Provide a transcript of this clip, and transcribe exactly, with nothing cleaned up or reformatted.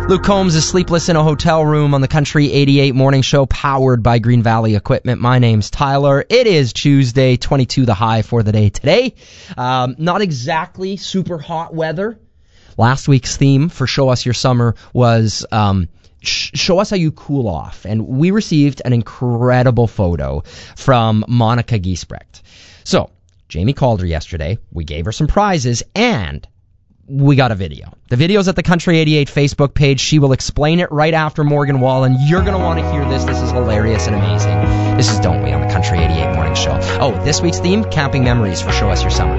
Luke Combs is sleepless in a hotel room on the Country eighty-eight morning show, powered by Green Valley Equipment. My name's Tyler. It is Tuesday, twenty-two the high for the day today. Um, not exactly super hot weather. Last week's theme for Show Us Your Summer was um, sh- show us how you cool off. And we received an incredible photo from Monica Giesbrecht. So, Jamie called her yesterday. We gave her some prizes, and we got a video. The video's at the Country eighty-eight Facebook page. She will explain it right after Morgan Wallen. You're going to want to hear this. This is hilarious and amazing. This is Don't We on the Country eighty-eight morning show. Oh, this week's theme, camping memories for Show Us Your Summer.